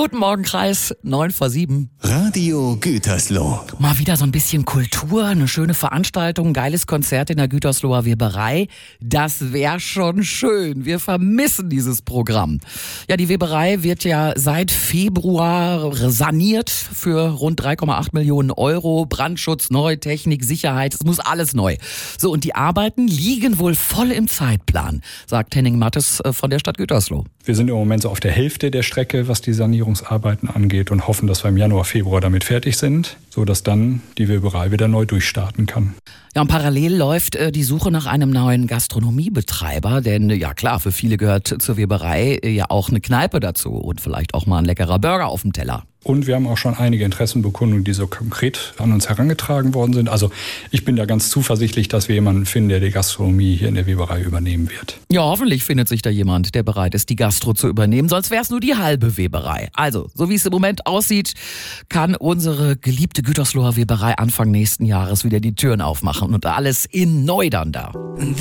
Guten Morgen, Kreis. 9:07. Radio Gütersloh. Mal wieder so ein bisschen Kultur, eine schöne Veranstaltung, ein geiles Konzert in der Gütersloher Weberei. Das wäre schon schön. Wir vermissen dieses Programm. Ja, die Weberei wird ja seit Februar saniert für rund 3,8 Millionen Euro. Brandschutz neu, Technik, Sicherheit, es muss alles neu. So, und die Arbeiten liegen wohl voll im Zeitplan, sagt Henning Mattes von der Stadt Gütersloh. Wir sind im Moment so auf der Hälfte der Strecke, was die Sanierungsarbeiten angeht, und hoffen, dass wir im Januar, Februar damit fertig sind, sodass dann die Weberei wieder neu durchstarten kann. Ja, und parallel läuft die Suche nach einem neuen Gastronomiebetreiber, denn ja klar, für viele gehört zur Weberei ja auch eine Kneipe dazu und vielleicht auch mal ein leckerer Burger auf dem Teller. Und wir haben auch schon einige Interessenbekundungen, die so konkret an uns herangetragen worden sind. Also ich bin da ganz zuversichtlich, dass wir jemanden finden, der die Gastronomie hier in der Weberei übernehmen wird. Ja, hoffentlich findet sich da jemand, der bereit ist, die Gastro zu übernehmen. Sonst wäre es nur die halbe Weberei. Also, so wie es im Moment aussieht, kann unsere geliebte Gütersloher Weberei Anfang nächsten Jahres wieder die Türen aufmachen und alles in neu dann da.